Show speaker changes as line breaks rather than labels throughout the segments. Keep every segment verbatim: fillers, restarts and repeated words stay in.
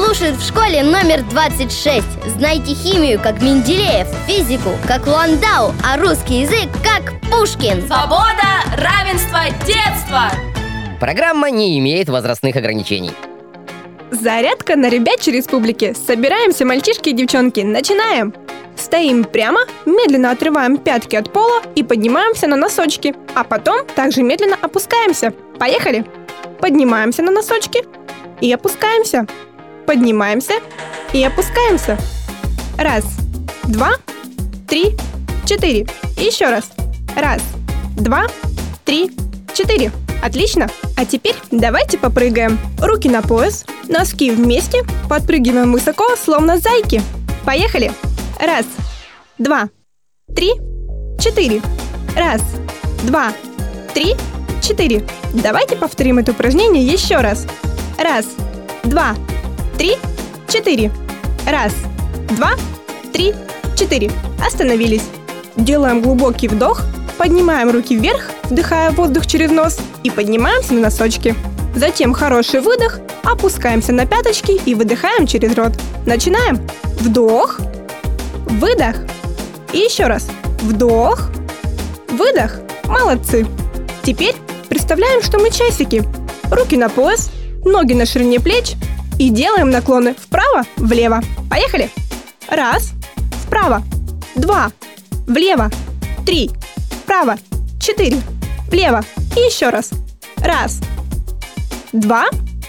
слушают в школе номер двадцать шесть. Знайте химию, как Менделеев, физику, как Ландау, а русский язык, как Пушкин.
Свобода, равенство, детство.
Программа не имеет возрастных ограничений.
Зарядка на ребячей республике. Собираемся, мальчишки и девчонки, начинаем! Стоим прямо, медленно отрываем пятки от пола и поднимаемся на носочки. А потом также медленно опускаемся. Поехали! Поднимаемся на носочки и опускаемся. Поднимаемся и опускаемся. Раз, два, три, четыре. И еще раз. Раз, два, три, четыре. Отлично! А теперь давайте попрыгаем. Руки на пояс, носки вместе, подпрыгиваем высоко, словно зайки. Поехали! Раз, два, три, четыре. Раз, два, три, четыре. Давайте повторим это упражнение еще раз. Раз, два, три, четыре. Раз, два, три, четыре. Остановились. Делаем глубокий вдох, поднимаем руки вверх, вдыхая воздух через нос и поднимаемся на носочки. Затем хороший выдох, опускаемся на пяточки и выдыхаем через рот. Начинаем. Вдох, выдох. И еще раз. Вдох, выдох. Молодцы. Теперь представляем, что мы часики. Руки на пояс, ноги на ширине плеч и делаем наклоны вправо-влево. Поехали. Раз, вправо. Два, влево. Три, вправо. Четыре, влево. И еще раз. Раз, два,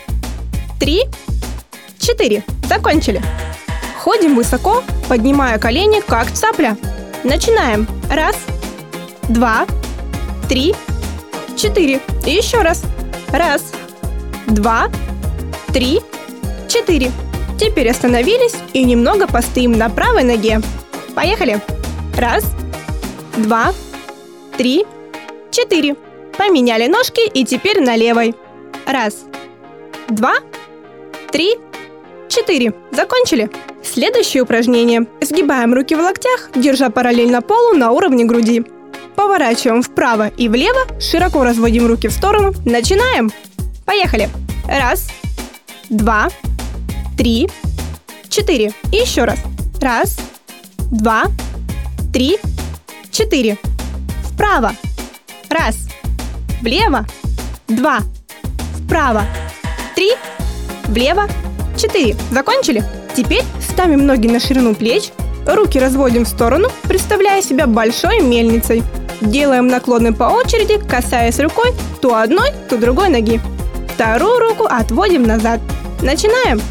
три, четыре. Закончили. Ходим высоко, поднимая колени, как цапля. Начинаем. Раз, два, три, четыре. И еще раз. Раз, два, три, четыре. Теперь остановились и немного постоим на правой ноге. Поехали. Раз, два, три, четыре. Поменяли ножки и теперь на левой. Раз, два, три, четыре. Закончили. Следующее упражнение. Сгибаем руки в локтях, держа параллельно полу на уровне груди. Поворачиваем вправо и влево, широко разводим руки в сторону. Начинаем. Поехали. Раз, два, три, четыре. И еще раз. Раз, два, три, четыре. Вправо. Раз. Влево. Два. Вправо. Три. Влево. Четыре. Закончили? Теперь ставим ноги на ширину плеч, руки разводим в сторону, представляя себя большой мельницей. Делаем наклоны по очереди, касаясь рукой то одной, то другой ноги. Вторую руку отводим назад. Начинаем.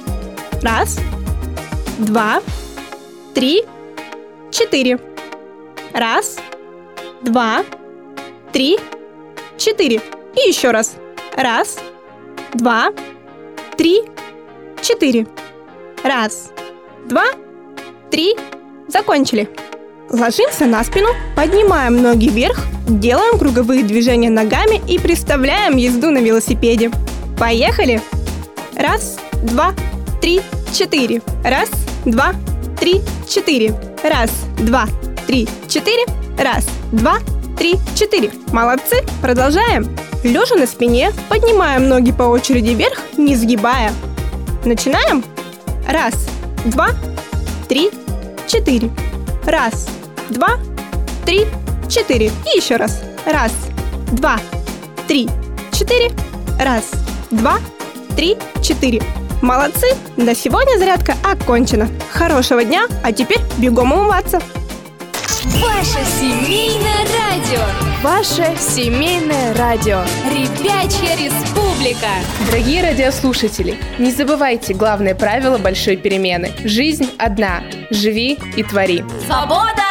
Раз, два, три, четыре. Раз, два, три, четыре. И еще раз. Раз, два, три, четыре. Раз, два, три. Закончили. Ложимся на спину, поднимаем ноги вверх, делаем круговые движения ногами и представляем езду на велосипеде. Поехали! Раз, два, три, четыре. Раз, два, три, четыре. Раз, два, три, четыре. Раз, два, три, четыре. Молодцы! Продолжаем. Лежа на спине, поднимаем ноги по очереди вверх, не сгибая. Начинаем. Раз, два, три, четыре. Раз, два, три, четыре. И еще раз. Раз, два, три, четыре. Раз, два, три, четыре. Молодцы! На сегодня зарядка окончена. Хорошего дня, а теперь бегом умываться.
Ваше семейное радио.
Ваше семейное радио.
Ребячья республика.
Дорогие радиослушатели, не забывайте главное правило большой перемены. Жизнь одна. Живи и твори.
Свобода!